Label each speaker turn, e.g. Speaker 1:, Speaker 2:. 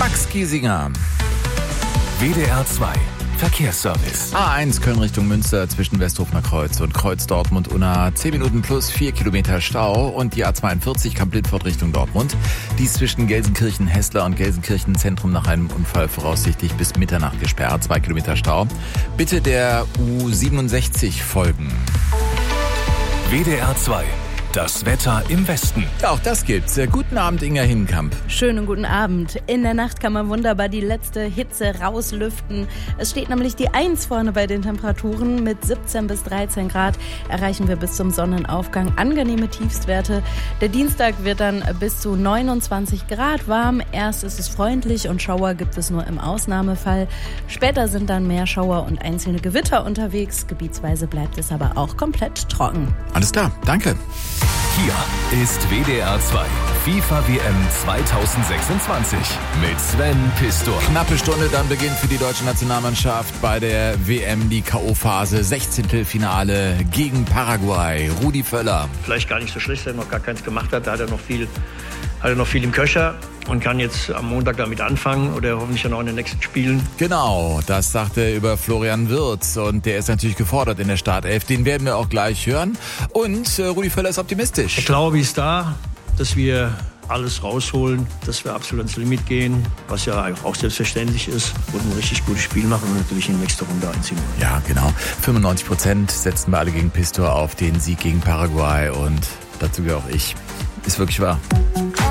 Speaker 1: Max Giesinger.
Speaker 2: WDR 2 Verkehrsservice.
Speaker 1: A1 Köln Richtung Münster zwischen Westhofener Kreuz und Kreuz Dortmund-Unna 10 Minuten plus 4 Kilometer Stau und die A42 Kamp-Lindfort Richtung Dortmund. Die ist zwischen Gelsenkirchen-Hessler und Gelsenkirchen-Zentrum nach einem Unfall voraussichtlich bis Mitternacht gesperrt. 2 Kilometer Stau. Bitte der U67 folgen.
Speaker 2: WDR 2. Das Wetter im Westen.
Speaker 1: Ja, auch das gibt's. Guten Abend, Inga Hinkamp.
Speaker 3: Schönen guten Abend. In der Nacht kann man wunderbar die letzte Hitze rauslüften. Es steht nämlich die 1 vorne bei den Temperaturen. Mit 17 bis 13 Grad erreichen wir bis zum Sonnenaufgang angenehme Tiefstwerte. Der Dienstag wird dann bis zu 29 Grad warm. Erst ist es freundlich und Schauer gibt es nur im Ausnahmefall. Später sind dann mehr Schauer und einzelne Gewitter unterwegs. Gebietsweise bleibt es aber auch komplett trocken.
Speaker 1: Alles klar, danke.
Speaker 2: Hier ist WDR 2 FIFA WM 2026 mit Sven Pistor.
Speaker 1: Knappe Stunde, dann beginnt für die deutsche Nationalmannschaft bei der WM die K.O.-Phase. 16. Finale gegen Paraguay. Rudi Völler.
Speaker 4: Vielleicht gar nicht so schlecht, dass er noch gar keins gemacht hat. Da hat er noch viel im Köcher und kann jetzt am Montag damit anfangen oder hoffentlich dann auch in den nächsten Spielen.
Speaker 1: Genau, das sagte er über Florian Wirtz und der ist natürlich gefordert in der Startelf. Den werden wir auch gleich hören. Und Rudi Völler ist optimistisch.
Speaker 4: Der Glaube ist da, dass wir alles rausholen, dass wir absolut ans Limit gehen, was ja auch selbstverständlich ist, und ein richtig gutes Spiel machen und natürlich in die nächste Runde einziehen.
Speaker 1: Ja, genau. 95% setzen wir alle gegen Pistor auf den Sieg gegen Paraguay und dazu gehöre auch ich. Ist wirklich wahr.